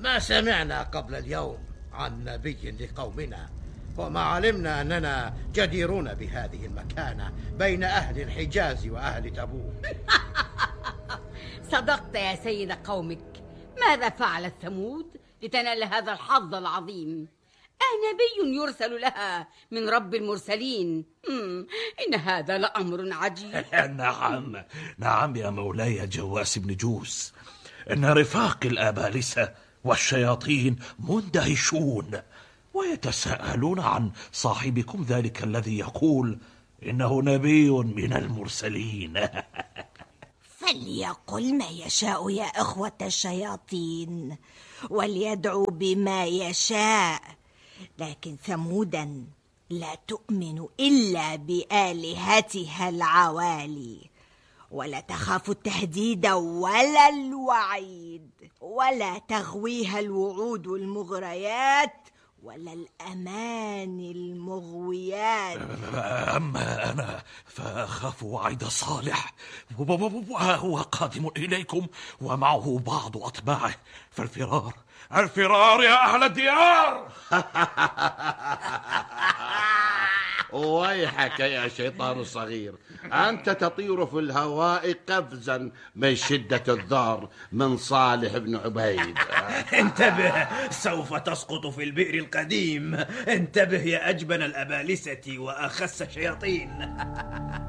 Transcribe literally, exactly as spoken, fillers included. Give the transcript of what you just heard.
ما سمعنا قبل اليوم عن نبي لقومنا، وما علمنا أننا جديرون بهذه المكانة بين أهل الحجاز وأهل تبوك. صدقت يا سيد قومك. ماذا فعلت ثمود لتنال هذا الحظ العظيم؟ أنبي يرسل لها من رب المرسلين. إن هذا لأمر عجيب. نعم نعم يا مولاي جواس بن جوس، إن رفاق الآبالسة والشياطين مندهشون ويتساءلون عن صاحبكم ذلك الذي يقول إنه نبي من المرسلين. فليقل ما يشاء يا إخوة الشياطين، وليدعو بما يشاء، لكن ثمودا لا تؤمن إلا بآلهتها العوالي، ولا تخاف التهديد ولا الوعيد، ولا تغويها الوعود المغريات ولا الأمان المغويات. أما أنا فأخاف وعيد صالح، وهو قادم إليكم ومعه بعض أتباعه، فالفرار الفرار يا أهل الديار. ويحك يا شيطان الصغير، أنت تطير في الهواء قفزا من شدة الذعر من صالح بن عبيد. انتبه، سوف تسقط في البئر القديم. انتبه يا أجبن الأبالسة وأخس الشياطين.